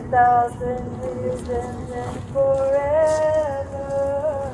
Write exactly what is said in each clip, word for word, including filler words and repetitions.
thousand years and then forevermore.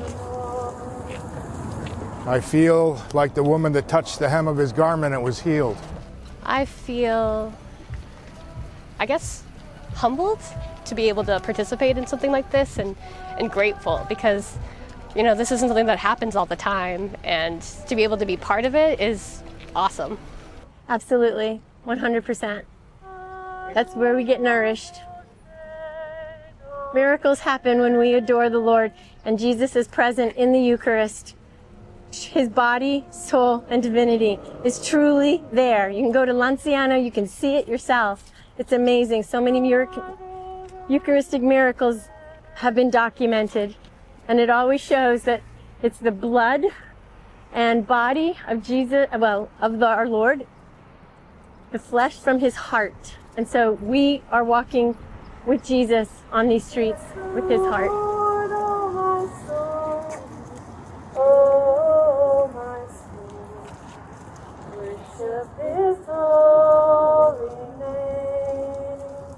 I feel like the woman that touched the hem of his garment and was healed. I feel, I guess, humbled to be able to participate in something like this, and, and grateful because, you know, this isn't something that happens all the time, and to be able to be part of it is awesome. Absolutely, one hundred percent. That's where we get nourished. Miracles happen when we adore the Lord, and Jesus is present in the Eucharist. His body, soul, and divinity is truly there. You can go to Lanciano, you can see it yourself. It's amazing. So many mirac- Eucharistic miracles have been documented, and it always shows that it's the blood and body of Jesus, well, of the, our Lord, the flesh from his heart. And so we are walking with Jesus on these streets with his heart. His holy name,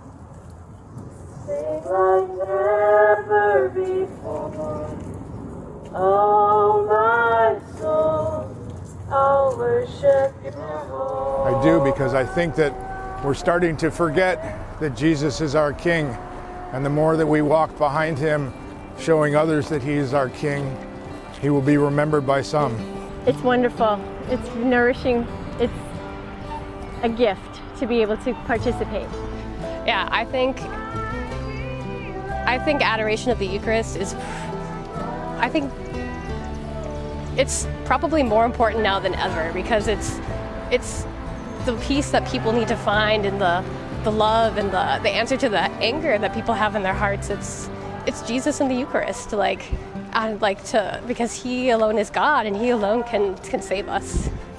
sing like never before. Oh, my soul, I'll worship your holy. I do, because I think that we're starting to forget that Jesus is our King, and the more that we walk behind him, showing others that he is our King, he will be remembered by some. It's wonderful. It's nourishing. It's a gift to be able to participate. Yeah, I think I think adoration of the Eucharist is, I think it's probably more important now than ever, because it's it's the peace that people need to find in the the love and the the answer to the anger that people have in their hearts. It's it's Jesus in the Eucharist, like I like to because he alone is God and he alone can can save us.